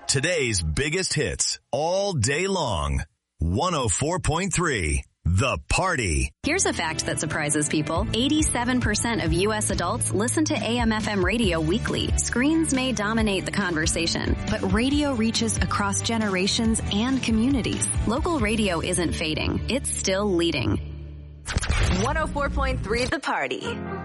Today's biggest hits all day long. 104.3 The Party. Here's a fact that surprises people. 87% of U.S. adults listen to AM/FM radio weekly. Screens may dominate the conversation, but radio reaches across generations and communities. Local radio isn't fading. It's still leading. 104.3 The Party.